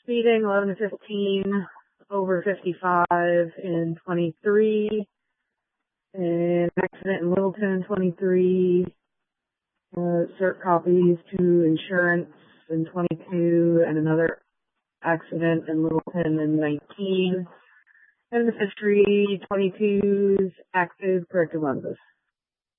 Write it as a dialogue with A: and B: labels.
A: speeding 11 to 15, over 55 in 23, an accident in Littleton 23, cert copies to insurance in 22, and another accident in Littleton in 19. And the history 22's active corrective lenses.